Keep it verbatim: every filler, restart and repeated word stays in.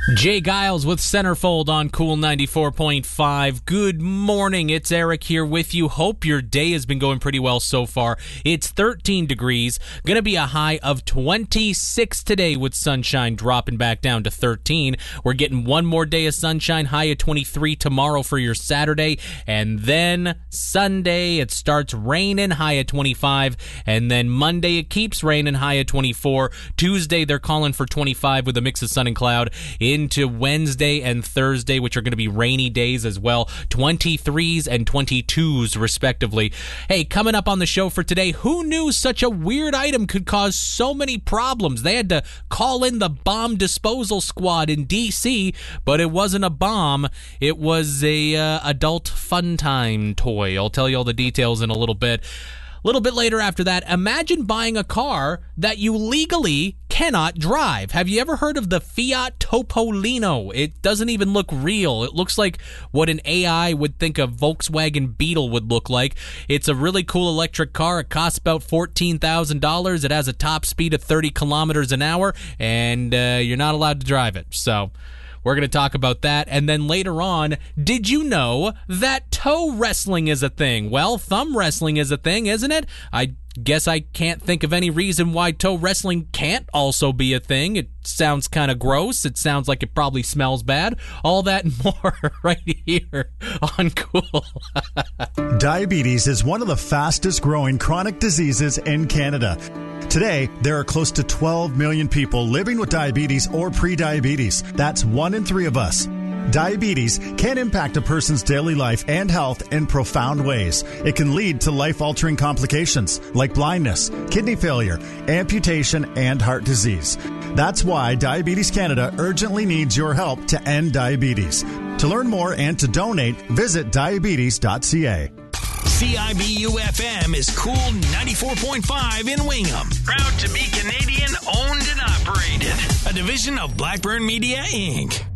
Jay Giles with Centerfold on Cool ninety-four point five. Good morning. It's Eric here with you. Hope your day has been going pretty well so far. It's thirteen degrees. Going to be a high of twenty-six today with sunshine dropping back down to thirteen. We're getting one more day of sunshine, high of twenty-three tomorrow for your Saturday. And then Sunday, it starts raining, high of twenty-five. And then Monday, it keeps raining, high of twenty-four. Tuesday, they're calling for twenty-five with a mix of sun and cloud. Into Wednesday and Thursday, which are going to be rainy days as well, twenty-threes and twenty-twos respectively. Hey, coming up on the show for today, who knew such a weird item could cause so many problems? They had to call in the bomb disposal squad in D C, but it wasn't a bomb. It was a uh, adult fun time toy. I'll tell you all the details in a little bit. A little bit later after that, imagine buying a car that you legally cannot drive. Have you ever heard of the Fiat Topolino? It doesn't even look real. It looks like what an A I would think a Volkswagen Beetle would look like. It's a really cool electric car. It costs about fourteen thousand dollars. It has a top speed of thirty kilometers an hour, and uh, you're not allowed to drive it. So we're going to talk about that. And then later on, did you know that toe wrestling is a thing? Well, thumb wrestling is a thing, isn't it? I guess I can't think of any reason why toe wrestling can't also be a thing. It sounds kind of gross. It sounds like it probably smells bad. All that and more right here on Cool. Diabetes is one of the fastest growing chronic diseases in Canada. Today, there are close to twelve million people living with diabetes or prediabetes. That's one in three of us. Diabetes can impact a person's daily life and health in profound ways. It can lead to life-altering complications like blindness, kidney failure, amputation, and heart disease. That's why Diabetes Canada urgently needs your help to end diabetes. To learn more and to donate, visit diabetes dot c a. C I B U F M is Cool ninety-four point five in Wingham. Proud to be Canadian owned and operated. A division of Blackburn Media, Incorporated.